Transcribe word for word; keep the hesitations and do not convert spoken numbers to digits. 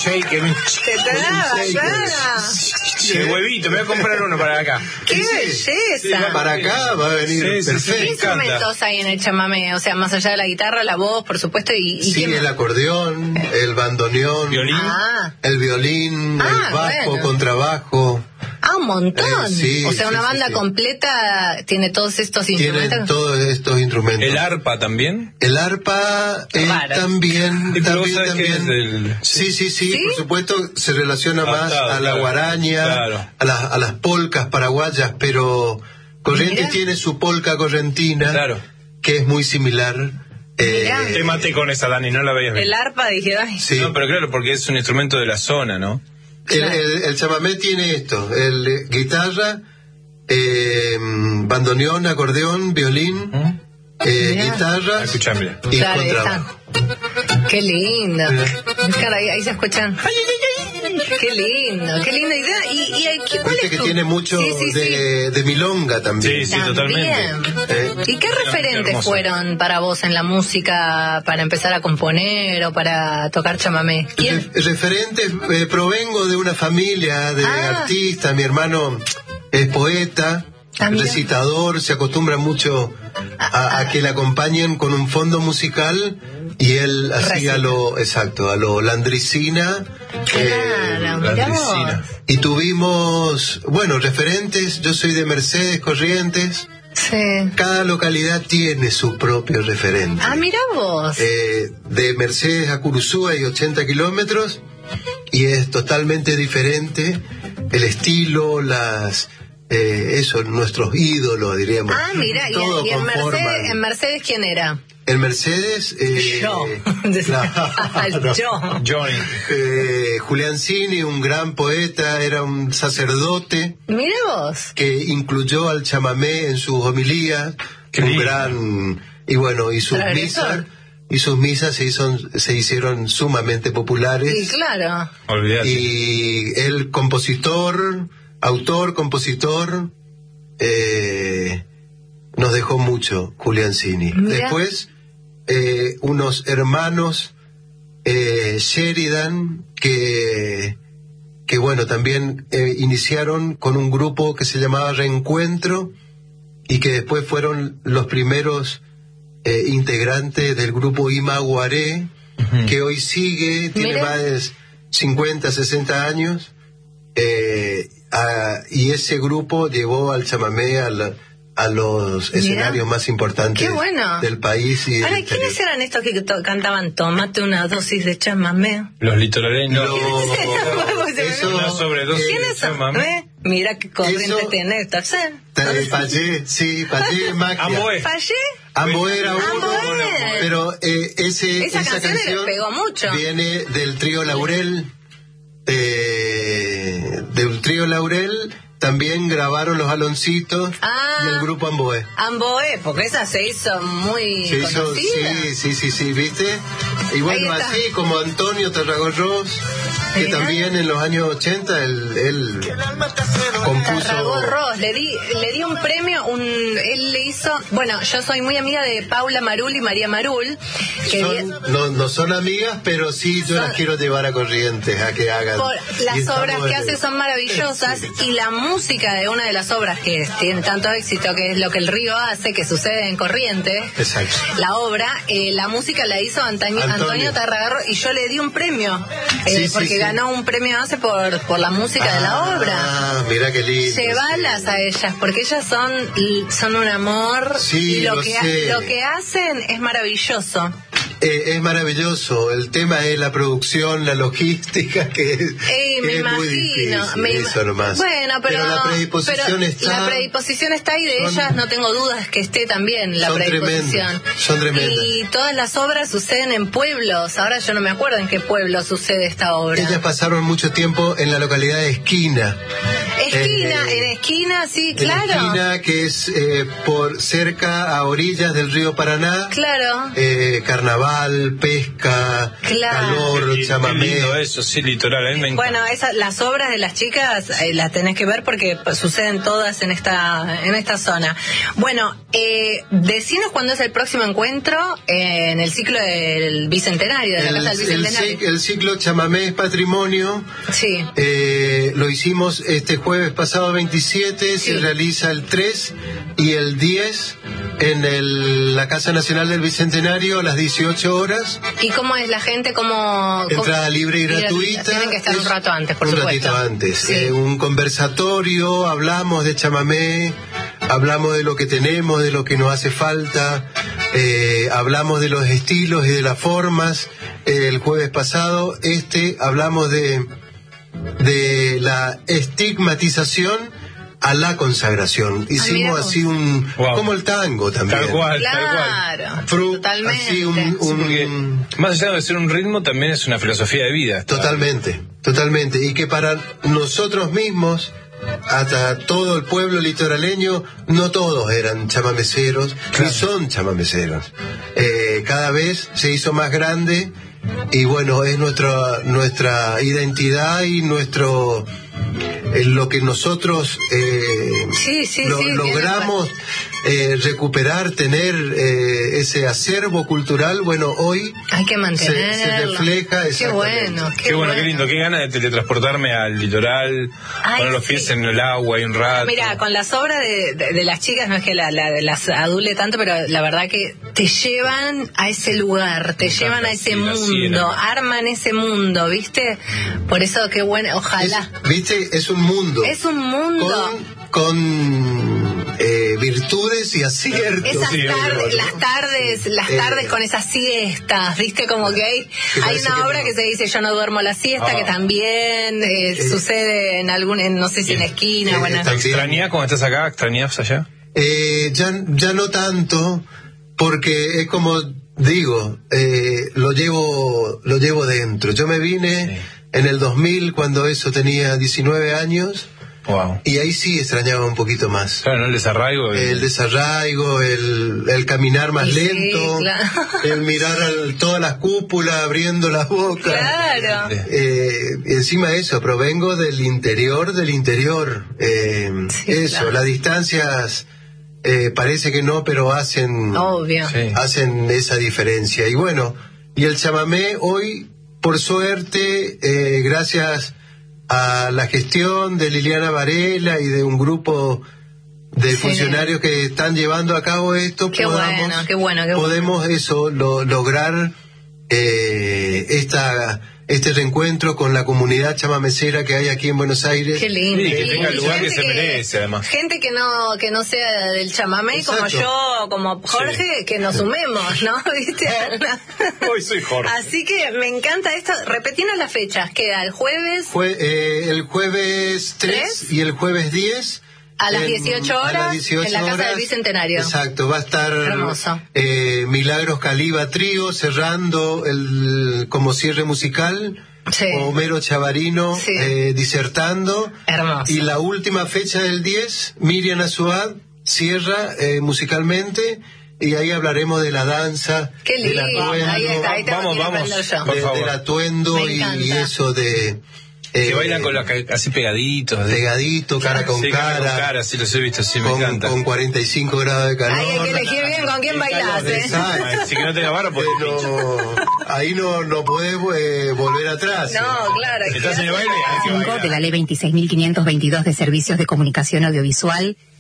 shaker. Un Te traba, claro. Sí, el huevito, me voy a comprar uno para acá. ¡Qué belleza! Para acá va a venir Sí, sí, perfecto. ¿Qué instrumentos hay en el chamamé? O sea, más allá de la guitarra, la voz, por supuesto, y... y Sí, ¿qué el más? acordeón, el bandoneón, Violín. Ah, el violín, Ah, el bajo, bueno. contrabajo. ah, un montón. Eh, sí, o sea, una sí, sí, banda sí. completa tiene todos estos instrumentos. Tienen todos estos instrumentos. El arpa también. El arpa eh, Raro. también, Sí, pero vos también, sabés que también. es del- Sí, sí, sí, ¿Sí? por supuesto se relaciona más Adaptado, a la claro, guaraña, claro. a, las, a las polcas paraguayas, pero Corrientes Mira. tiene su polca correntina, Claro. que es muy similar. eh, Mirá. Te maté con esa, Dani, no la veías bien. El arpa, dije, ay. sí. No, pero claro, porque es un instrumento de la zona, ¿no? El, el, el chamamé tiene esto, el eh, guitarra, eh, bandoneón, acordeón, violín, ¿Mm? eh, Mirá. guitarra Escuchá, mira. y Claro, ahí contrabajo. está. Qué lindo. Mirá. Claro, ahí, ahí se escuchan. Qué lindo, qué linda idea. ¿Y, y hay- qué- cuál Viste es que tu- tiene mucho Sí, sí, sí. de, de milonga también. Sí, sí, totalmente. Eh, ¿Y qué referentes hermoso. fueron para vos en la música para empezar a componer o para tocar chamamé? ¿Quién? Re- referentes, eh, provengo de una familia de Ah. artistas, mi hermano es poeta, Ah, mira. recitador, se acostumbra mucho a, a que le acompañen con un fondo musical y él hacía Recita. lo, exacto, a lo Landricina. eh, Claro, mirá vos. Landricina. y tuvimos, bueno, referentes, yo soy de Mercedes, Corrientes, Sí. cada localidad tiene su propio referente. Ah, mira vos. Eh, de Mercedes a Curuzú hay ochenta kilómetros y es totalmente diferente el estilo, las eh, eso, nuestros ídolos, diríamos. Ah, mira, y, Todo y en, conforman. Mercedes, en Mercedes, ¿quién era? En Mercedes, eh, Yo. claro. Yo. Johnny. Eh, Julián Cini, un gran poeta, era un sacerdote Mira vos. que incluyó al chamamé en sus homilías, Qué un lindo. gran, y bueno, y sus Transgresor. misas, y sus misas se, hizo, se hicieron sumamente populares. Y claro. Olvídate. Y el compositor, autor, compositor, eh, nos dejó mucho, Julián Cini. Mira. Después, eh, unos hermanos eh, Sheridan, que, que bueno, también eh, iniciaron con un grupo que se llamaba Reencuentro y que después fueron los primeros eh, integrantes del grupo Imaguaré, Ujú. que hoy sigue, tiene Mira. más de cincuenta, sesenta años, eh, a- y ese grupo llevó al chamamé a, la- a los Mira. escenarios más importantes Qué bueno. del país y del Ahora, exterior. ¿quiénes eran estos que to- cantaban Tómate una dosis de chamamé? Los litoraleños. No, Eso- Una sobredosis ¿Quiénes de son? chamamé. ¿Eh? Mira qué corriente Eso- tiene esta. ¿Sí? Eh, Pallé, sí, Pallé Maquia. Amboé. ¿Fallé? Amboé era uno, Amboé. pero eh, ese, Esa esa, canción le canción pegó mucho. viene del trío Laurel, eh, del trío Laurel también grabaron los Aloncitos Ah. y el grupo Amboé. Amboé, porque esa se hizo muy Se hizo, conocida. sí, sí, sí, sí, ¿viste? Y bueno, Ahí está. así como Antonio Tarragorros, que Mirá. también en los años ochenta él, él compuso... Tarragorros, le di, le di un premio, un, él le hizo, bueno, yo soy muy amiga de Paula Marul y María Marul, que Son- di- no, no son amigas, pero sí yo Son- las quiero llevar a Corrientes a que hagan. por- Y las estamos obras que en- hace son maravillosas y la música de una de las obras que tiene tanto éxito, que es Lo que el río hace, que sucede en Corrientes, Exacto. la obra, eh, la música la hizo Antaño- Antonio. Antonio Tarragorros y yo le di un premio, eh, Sí, sí, porque sí. ganó un premio hace por, por la música de la obra. Ah, mira qué lindo. Llévalas sí. a ellas, porque ellas son, son un amor Sí, y lo, lo que, sé. lo que hacen es maravilloso. Eh, es maravilloso. El tema es la producción, la logística, que es, Eh, me que es muy imagino. difícil, me ima- eso nomás. Bueno, pero, la predisposición pero está. la predisposición está y de Son- ellas no tengo dudas que esté también la Son predisposición. tremendas, son tremendas. Y todas las obras suceden en pueblos. Ahora yo no me acuerdo en qué pueblo sucede esta obra. Ellas pasaron mucho tiempo en la localidad de Esquina. esquina, Eh, en esquina, sí, En claro. la esquina que es eh, por cerca a orillas del río Paraná. Claro. Eh, carnaval, pesca, Claro. calor, Qué- qué chamamé. lindo eso, sí, litoral, a mí me encanta. Bueno, esa, las obras de las chicas eh, las tenés que ver porque pues, suceden todas en esta en esta zona. Bueno, eh, decinos cuándo es el próximo encuentro eh, en el ciclo del Bicentenario, de la El, Casa del el Bicentenario. cic- el ciclo Chamamé es Patrimonio. Sí. Eh, lo hicimos este jueves pasado veintisiete, Sí. se realiza el tres y el diez en el- la Casa Nacional del Bicentenario a las dieciocho horas. ¿Y cómo es la gente? ¿Cómo, Entrada cómo- libre y y gratuita. Tienen que estar un Es rato antes, por un supuesto. ratito antes. Sí. Eh, un conversatorio, hablamos de chamamé, hablamos de lo que tenemos, de lo que nos hace falta, eh, hablamos de los estilos y de las formas. Eh, el jueves pasado, este, hablamos de, de la estigmatización a la consagración. mira Hicimos vos. así un... Wow. como el tango también. Tal cual, tal cual. Claro, Fru- totalmente. así un- Sí, un- porque más allá de ser un ritmo, también es una filosofía de vida. Totalmente, totalmente. Y que para nosotros mismos, hasta todo el pueblo litoraleño, no todos eran chamameceros, Claro. ni son chamameceros. Eh, cada vez se hizo más grande y bueno, es nuestra, nuestra identidad y nuestro... eh, lo que nosotros eh, Sí, sí, lo- sí, bien, logramos eh, recuperar, tener eh, ese acervo cultural, bueno, hoy Hay que se, mantenerlo. se refleja Qué exactamente. bueno, qué, Qué bueno, qué lindo, qué ganas de teletransportarme al litoral, Ay, poner los sí. pies en el agua y un rato. Mira, con las obras de, de- de las chicas, no es que la, la- las adule tanto, pero la verdad que te llevan a ese lugar, te Me llevan encanta, a ese sí, la mundo, siena. arman ese mundo, ¿viste? Por eso qué bueno, ojalá. Es- ¿Viste? Es un mundo. Es, un mundo. Con, con eh, virtudes y aciertos. Esas Sí, tardes, obvio, ¿no? las tardes, las Eh, tardes con esas siestas, ¿viste? Como que hay, que hay parece una que obra no. que se dice Yo no duermo la siesta, Ah. que también eh, sucede en algún, en, no sé si en la esquina, eh, bueno. también. ¿Extrañás cuando estás acá? ¿Extrañás allá? Eh, ya, ya no tanto, porque es como digo, eh, lo llevo lo llevo dentro. Yo me vine Sí. en el dos mil cuando eso tenía diecinueve años Wow. y ahí sí extrañaba un poquito más. Claro, ¿no? El desarraigo. El desarraigo, el, el caminar más Y sí, lento, claro. el mirar al- todas las cúpulas abriendo las bocas. Claro. Eh, encima de eso, provengo del interior del interior. Eh, Sí, eso, claro. las distancias eh, parece que no, pero hacen, Obvio. Sí. hacen esa diferencia. Y bueno, y el chamamé hoy, por suerte, eh, gracias a la gestión de Liliana Varela y de un grupo de Sí. funcionarios que están llevando a cabo esto, Qué podamos- bueno, qué bueno, qué bueno. podemos eso, lo- lograr eh, esta este reencuentro con la comunidad chamamecera que hay aquí en Buenos Aires. Qué lindo. Sí, que Y- tenga el y lugar que gente se merece, además. Gente que no que no sea del chamamé, como Exacto. yo, como Jorge, que nos sumemos, ¿no? ¿Viste? Hoy soy Jorge. Así que me encanta esto. Repetinos las fechas. Queda el jueves Fue eh, el jueves tres ¿Tres? y el jueves diez. A las en- dieciocho a las horas, dieciocho en la Casa horas. del Bicentenario. Exacto, va a estar Hermoso. eh, Milagros Caliba Trío cerrando el como cierre musical. Sí. Homero Chavarino Sí. eh, disertando. Hermoso. Y la última fecha del diez, Miriam Azuad cierra eh, musicalmente. Y ahí hablaremos de la danza, Qué del lindo. atuendo, Ahí está, ahí tengo Vamos, que ir a vamos. aprender yo. Por de- favor. del atuendo Me y, encanta. y eso de... Que eh, bailan con la, ca- así pegaditos. de- pegadito, cara con Sí, cara, con cara, sí, los he visto, sí, me con, encanta. con cuarenta y cinco grados de calor. Ay, hay que elegir bien con quién bailás, ¿eh? Exacto. Así que no tenga barra, pues. Pero ahí no, no podés eh, volver atrás. No, claro. Estás en el baile, hay que cinco bailar. de la Ley veintiséis mil quinientos veintidós de Servicios de Comunicación Audiovisual